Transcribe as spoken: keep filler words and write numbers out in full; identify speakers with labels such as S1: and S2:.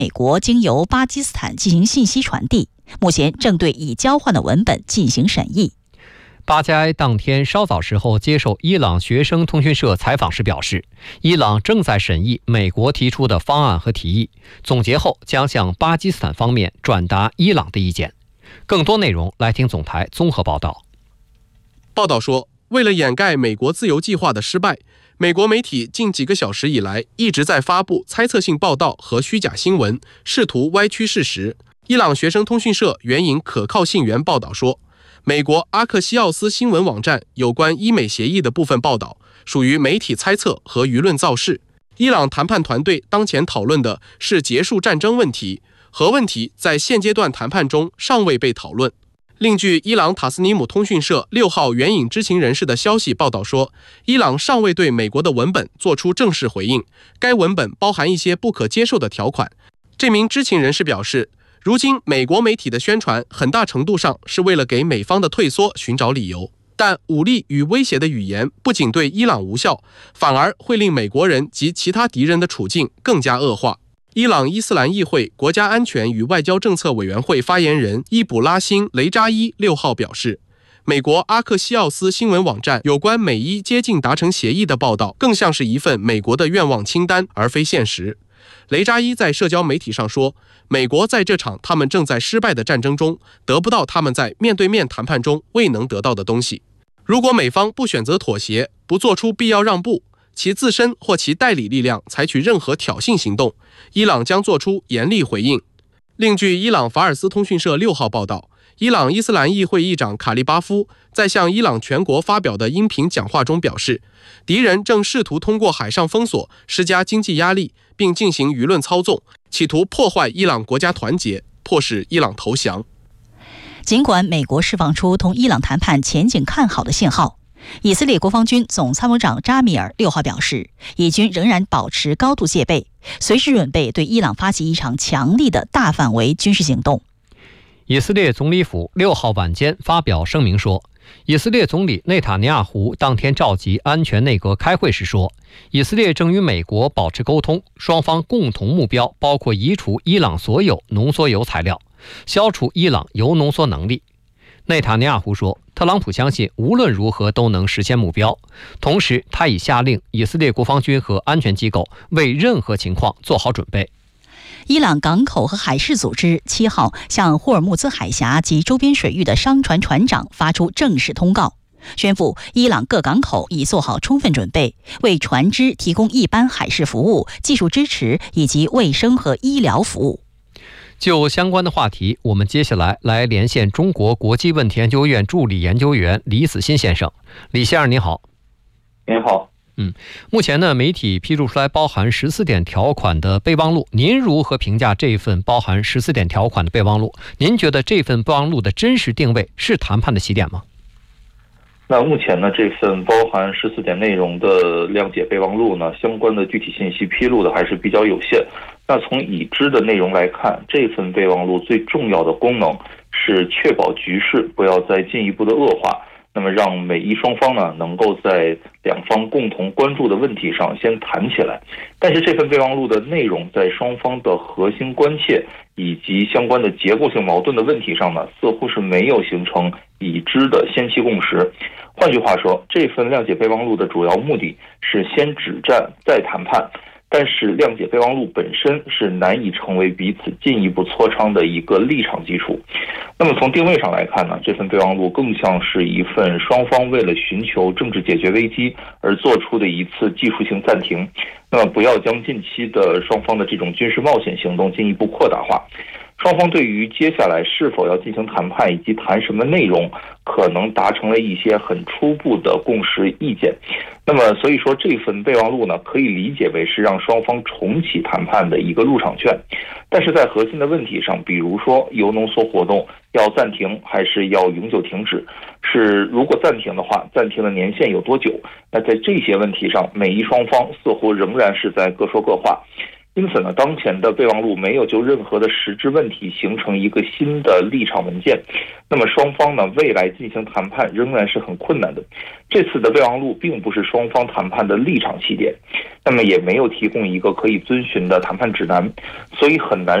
S1: 美国经由巴基斯坦进行信息传递，目前正对已交换的文本进行审议。
S2: 巴加埃当天稍早时候接受伊朗学生通讯社采访时表示，伊朗正在审议美国提出的方案和提议，总结后将向巴基斯坦方面转达伊朗的意见。更多内容来听总台综合报道。
S3: 报道说，为了掩盖美国自由计划的失败，美国媒体近几个小时以来一直在发布猜测性报道和虚假新闻，试图歪曲事实。伊朗学生通讯社援引可靠信源报道说，美国阿克西奥斯新闻网站有关伊美协议的部分报道属于媒体猜测和舆论造势。伊朗谈判团队当前讨论的是结束战争问题，核问题在现阶段谈判中尚未被讨论。另据伊朗塔斯尼姆通讯社六号援引知情人士的消息报道说，伊朗尚未对美国的文本做出正式回应，该文本包含一些不可接受的条款。这名知情人士表示，如今美国媒体的宣传很大程度上是为了给美方的退缩寻找理由，但武力与威胁的语言不仅对伊朗无效，反而会令美国人及其他敌人的处境更加恶化。伊朗伊斯兰议会国家安全与外交政策委员会发言人伊卜拉欣·雷扎伊六号表示，美国阿克西奥斯新闻网站有关美伊接近达成协议的报道更像是一份美国的愿望清单，而非现实。雷扎伊在社交媒体上说，美国在这场他们正在失败的战争中得不到他们在面对面谈判中未能得到的东西。如果美方不选择妥协，不做出必要让步，其自身或其代理力量采取任何挑衅行动，伊朗将做出严厉回应。另据伊朗法尔斯通讯社六号报道，伊朗伊斯兰议会议长卡利巴夫在向伊朗全国发表的音频讲话中表示，敌人正试图通过海上封锁施加经济压力，并进行舆论操纵，企图破坏伊朗国家团结，迫使伊朗投降。
S1: 尽管美国释放出同伊朗谈判前景看好的信号，以色列国防军总参谋长扎米尔六号表示，以军仍然保持高度戒备，随时准备对伊朗发起一场强力的大范围军事行动。
S2: 以色列总理府六号晚间发表声明说，以色列总理内塔尼亚胡当天召集安全内阁开会时说，以色列正与美国保持沟通，双方共同目标包括移除伊朗所有浓缩铀材料，消除伊朗铀浓缩能力。内塔尼亚胡说，特朗普相信无论如何都能实现目标，同时他已下令以色列国防军和安全机构为任何情况做好准备。
S1: 伊朗港口和海事组织七号向霍尔木兹海峡及周边水域的商船船长发出正式通告，宣布伊朗各港口已做好充分准备，为船只提供一般海事服务、技术支持以及卫生和医疗服务。
S2: 就相关的话题，我们接下来来连线中国国际问题研究院助理研究员李子欣先生。李先生您好。
S4: 您好。
S2: 嗯，目前呢，媒体披露出来包含十四点条款的备忘录，您如何评价这份包含十四点条款的备忘录？您觉得这份备忘录的真实定位是谈判的起点吗？
S4: 那目前呢，这份包含十四点内容的谅解备忘录呢，相关的具体信息披露的还是比较有限。那从已知的内容来看，这份备忘录最重要的功能是确保局势不要再进一步的恶化，那么让美伊双方呢能够在两方共同关注的问题上先谈起来。但是这份备忘录的内容在双方的核心关切以及相关的结构性矛盾的问题上呢，似乎是没有形成已知的先期共识。换句话说，这份谅解备忘录的主要目的是先止战再谈判，但是谅解备忘录本身是难以成为彼此进一步磋商的一个立场基础。那么从定位上来看呢，这份备忘录更像是一份双方为了寻求政治解决危机而做出的一次技术性暂停，那么不要将近期的双方的这种军事冒险行动进一步扩大化。双方对于接下来是否要进行谈判以及谈什么内容，可能达成了一些很初步的共识意见。那么所以说这份备忘录呢，可以理解为是让双方重启谈判的一个入场券。但是在核心的问题上，比如说铀浓缩活动要暂停还是要永久停止，是如果暂停的话，暂停的年限有多久，那在这些问题上，美伊双方似乎仍然是在各说各话。 因此呢，当前的备忘录没有就任何的实质问题形成一个新的立场文件，那么双方呢未来进行谈判仍然是很困难的。这次的备忘录并不是双方谈判的立场起点，那么也没有提供一个可以遵循的谈判指南，所以很难